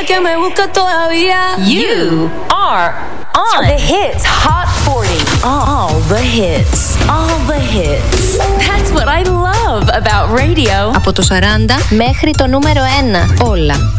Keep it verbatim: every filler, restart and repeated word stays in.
que me busca todavía. You are on the hits Hot forty. All the hits. All the hits. That's what I love about radio. Από το σαράντα μέχρι το νούμερο ένα. Όλα